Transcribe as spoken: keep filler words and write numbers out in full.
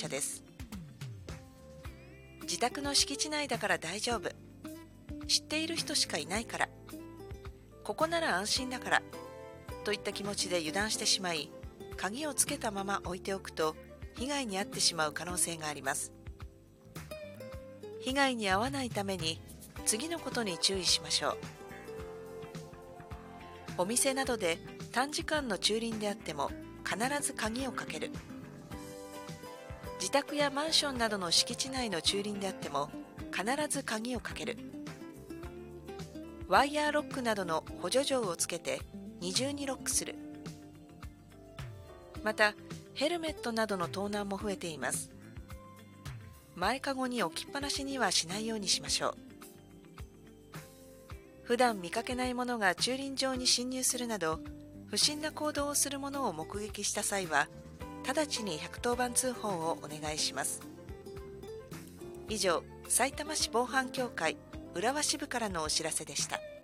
者です。自宅の敷地内だから大丈夫、知っている人しかいないから、ここなら安心だからといった気持ちで油断してしまい、鍵をつけたまま置いておくと被害に遭ってしまう可能性があります。被害に遭わないために次のことに注意しましょう。お店などで短時間の駐輪であっても必ず鍵をかける。自宅やマンションなどの敷地内の駐輪であっても必ず鍵をかける。ワイヤーロックなどの補助錠をつけて二重にロックする。またヘルメットなどの盗難も増えています。前かごに置きっぱなしにはしないようにしましょう。普段見かけないものが駐輪場に侵入するなど不審な行動をするものを目撃した際は直ちにひゃくとおばん通報をお願いします。以上、さいたま市防犯協会浦和支部からのお知らせでした。